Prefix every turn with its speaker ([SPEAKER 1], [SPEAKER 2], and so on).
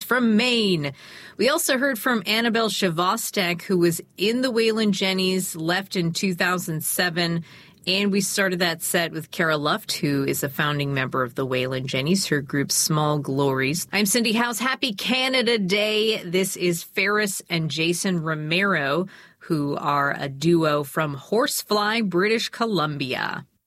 [SPEAKER 1] from Maine. We also heard from Annabelle Shavostek, who was in the Waylon Jennys, left in 2007. And we started that set with Kara Luft, who is a founding member of the Waylon Jennys, her group Small Glories. I'm Cindy House. Happy Canada Day. This is Ferris and Jason Romero, who are a duo from Horsefly, British Columbia.